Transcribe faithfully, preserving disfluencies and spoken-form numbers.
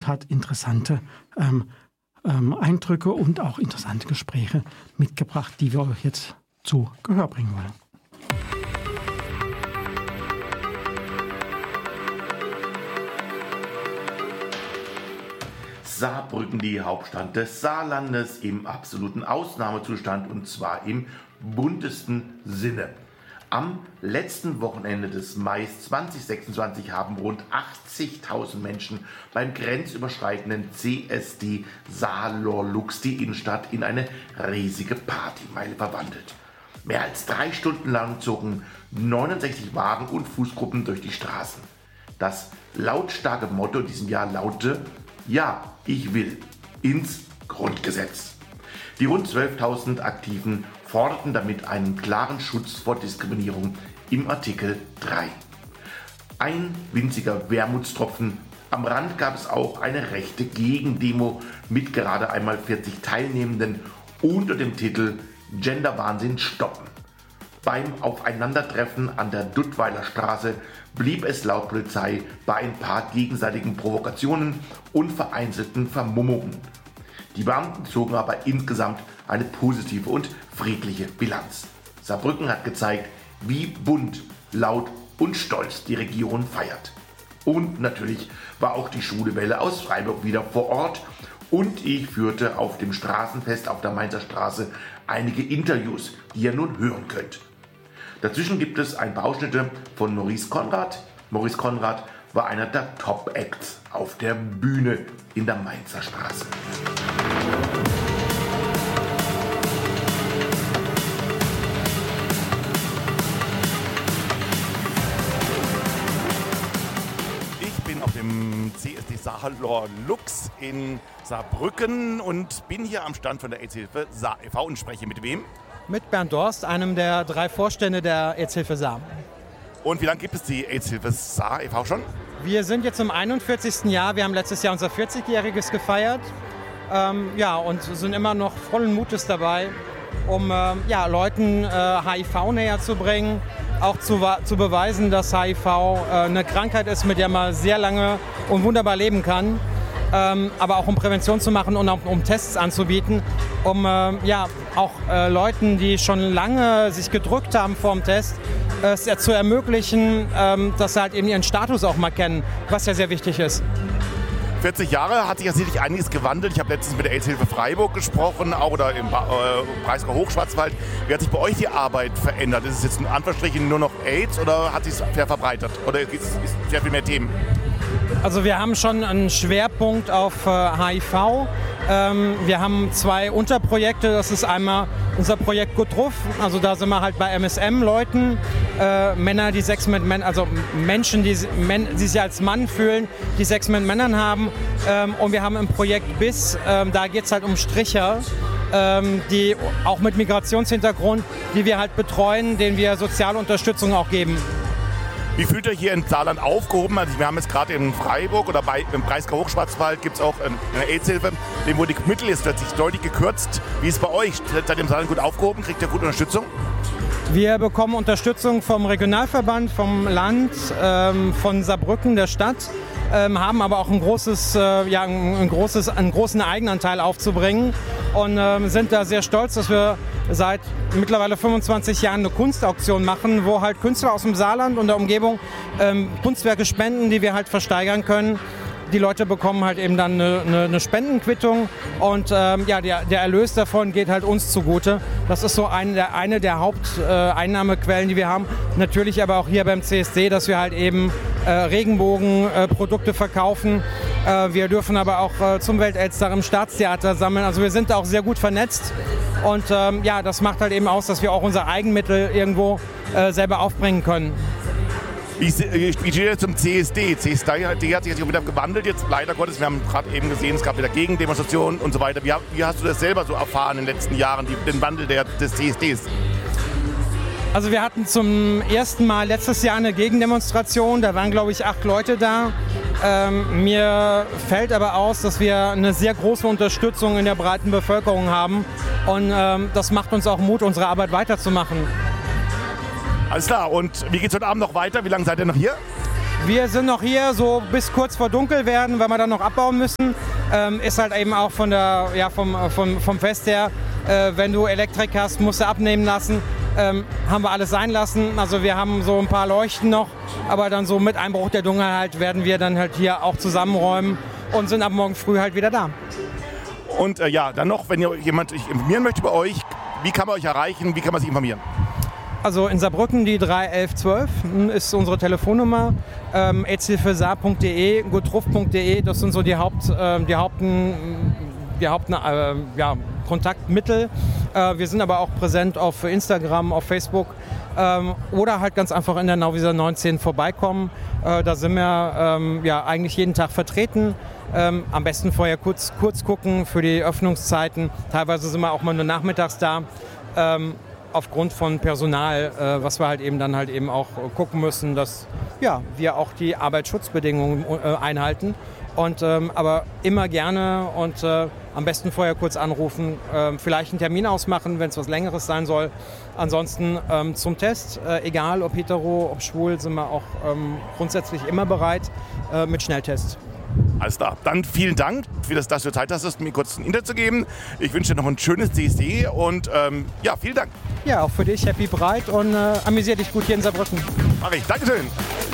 hat interessante ähm, ähm, Eindrücke und auch interessante Gespräche mitgebracht, die wir euch jetzt zu Gehör bringen wollen. Saarbrücken, die Hauptstadt des Saarlandes, im absoluten Ausnahmezustand und zwar im buntesten Sinne. Am letzten Wochenende des Mai zwanzig sechsundzwanzig haben rund achtzigtausend Menschen beim grenzüberschreitenden C S D Saar-Lorlux die Innenstadt in eine riesige Partymeile verwandelt. Mehr als drei Stunden lang zogen neunundsechzig Wagen und Fußgruppen durch die Straßen. Das lautstarke Motto in diesem Jahr lautete: Ja, ich will ins Grundgesetz. Die rund zwölftausend Aktiven forderten damit einen klaren Schutz vor Diskriminierung im Artikel drei. Ein winziger Wermutstropfen: Am Rand gab es auch eine rechte Gegendemo mit gerade einmal vierzig Teilnehmenden unter dem Titel Genderwahnsinn stoppen. Beim Aufeinandertreffen an der Duttweiler Straße blieb es laut Polizei bei ein paar gegenseitigen Provokationen und vereinzelten Vermummungen. Die Beamten zogen aber insgesamt eine positive und friedliche Bilanz. Saarbrücken hat gezeigt, wie bunt, laut und stolz die Region feiert. Und natürlich war auch die Schwule Welle aus Freiburg wieder vor Ort und ich führte auf dem Straßenfest auf der Mainzer Straße einige Interviews, die ihr nun hören könnt. Dazwischen gibt es ein paar Ausschnitte von Maurice Conrad. Maurice Conrad war einer der Top-Acts auf der Bühne in der Mainzer Straße. Ich bin auf dem C S D Saar-Lorlux in Saarbrücken und bin hier am Stand von der AIDS-Hilfe Saar e V und spreche mit wem? Mit Bernd Dorst, einem der drei Vorstände der AIDS-Hilfe Saar. Und wie lange gibt es die AIDS-Hilfe Saar e V schon? Wir sind jetzt im einundvierzigsten Jahr. Wir haben letztes Jahr unser vierzigjähriges gefeiert. Ähm, ja, und sind immer noch vollen Mutes dabei, um ähm, ja, Leuten äh, H I V näher zu bringen. Auch zu, zu beweisen, dass H I V äh, eine Krankheit ist, mit der man sehr lange und wunderbar leben kann. Ähm, aber auch um Prävention zu machen und auch um Tests anzubieten, um äh, ja, auch äh, Leuten, die schon lange sich gedrückt haben vor dem Test, es äh, zu ermöglichen, ähm, dass sie halt eben ihren Status auch mal kennen, was ja sehr wichtig ist. vierzig Jahre hat sich ja sicherlich einiges gewandelt. Ich habe letztens mit der AIDS-Hilfe Freiburg gesprochen, auch oder im ba- äh, Breisgau Hochschwarzwald. Wie hat sich bei euch die Arbeit verändert? Ist es jetzt in Anführungsstrichen nur noch AIDS oder hat sich es sehr verbreitert? Oder ist es sehr viel mehr Themen? Also wir haben schon einen Schwerpunkt auf äh, H I V. Ähm, wir haben zwei Unterprojekte. Das ist einmal unser Projekt Gut Ruf. Also da sind wir halt bei M S M-Leuten, äh, Männer, die Sex mit Männern, also Menschen, die, Men- die sich als Mann fühlen, die Sex mit Männern haben. Ähm, und wir haben im Projekt B I S, ähm, da geht es halt um Stricher, ähm, die auch mit Migrationshintergrund, die wir halt betreuen, denen wir soziale Unterstützung auch geben. Wie fühlt ihr hier in Saarland aufgehoben? Also wir haben jetzt gerade in Freiburg oder bei, im Breisgau Hochschwarzwald gibt es auch eine AIDS-Hilfe, dem wurde die Mittel ist plötzlich deutlich gekürzt. Wie ist es bei euch? Seid ihr im Saarland gut aufgehoben? Kriegt ihr gute Unterstützung? Wir bekommen Unterstützung vom Regionalverband, vom Land, ähm, von Saarbrücken, der Stadt, ähm, haben aber auch ein großes, äh, ja, ein, ein großes, einen großen Eigenanteil aufzubringen und ähm, sind da sehr stolz, dass wir seit mittlerweile fünfundzwanzig Jahren eine Kunstauktion machen, wo halt Künstler aus dem Saarland und der Umgebung ähm, Kunstwerke spenden, die wir halt versteigern können. Die Leute bekommen halt eben dann eine, eine, eine Spendenquittung und ähm, ja, der, der Erlös davon geht halt uns zugute. Das ist so ein, der, eine der Haupteinnahmequellen, äh, die wir haben. Natürlich aber auch hier beim C S D, dass wir halt eben äh, Regenbogenprodukte äh, verkaufen. Äh, wir dürfen aber auch äh, zum Welt-AIDS-Tag im Staatstheater sammeln. Also wir sind da auch sehr gut vernetzt und ähm, ja, das macht halt eben aus, dass wir auch unser Eigenmittel irgendwo äh, selber aufbringen können. Ich, ich stehe zum C S D. C S D hat sich jetzt wieder gewandelt, jetzt leider Gottes. Wir haben gerade eben gesehen, es gab wieder Gegendemonstrationen und so weiter. Wie, wie hast du das selber so erfahren in den letzten Jahren, die, den Wandel der, des C S Ds? Also wir hatten zum ersten Mal letztes Jahr eine Gegendemonstration. Da waren, glaube ich, acht Leute da. Ähm, mir fällt aber aus, dass wir eine sehr große Unterstützung in der breiten Bevölkerung haben. Und ähm, das macht uns auch Mut, unsere Arbeit weiterzumachen. Alles klar, und wie geht es heute Abend noch weiter? Wie lange seid ihr noch hier? wir sind noch hier so bis kurz vor dunkel werden, weil wir dann noch abbauen müssen. Ähm, ist halt eben auch von der, ja, vom, vom, vom Fest her, äh, wenn du Elektrik hast, musst du abnehmen lassen. Ähm, haben wir alles sein lassen. Also wir haben so ein paar Leuchten noch, aber dann so mit Einbruch der Dunkelheit werden wir dann halt hier auch zusammenräumen und sind ab morgen früh halt wieder da. Und äh, ja, dann noch, wenn ihr jemand sich informieren möchte bei euch, wie kann man euch erreichen, wie kann man sich informieren? Also in Saarbrücken die drei elf zwölf ist unsere Telefonnummer, ähm, aidshilfe-saar punkt de, gutruf punkt de, das sind so die Haupt, äh, die Haupten, die Haupt, äh, ja, Kontaktmittel. Äh, wir sind aber auch präsent auf Instagram, auf Facebook ähm, oder halt ganz einfach in der Nauwieser neunzehn vorbeikommen. Äh, da sind wir ähm, ja eigentlich jeden Tag vertreten. Ähm, am besten vorher kurz, kurz gucken für die Öffnungszeiten. Teilweise sind wir auch mal nur nachmittags da. Ähm, aufgrund von Personal, äh, was wir halt eben dann halt eben auch äh, gucken müssen, dass ja, wir auch die Arbeitsschutzbedingungen äh, einhalten. Und, ähm, aber immer gerne und äh, am besten vorher kurz anrufen, äh, vielleicht einen Termin ausmachen, wenn es was Längeres sein soll. Ansonsten ähm, zum Test, äh, egal ob hetero, ob schwul, sind wir auch ähm, grundsätzlich immer bereit äh, mit Schnelltests. Alles klar. Dann vielen Dank, für das, dass du Zeit hast, mir kurz ein Interview zu geben. Ich wünsche dir noch ein schönes C S D und ähm, ja, vielen Dank. Ja, auch für dich, Happy Breit und äh, amüsier dich gut hier in Saarbrücken. Mach ich. Dankeschön.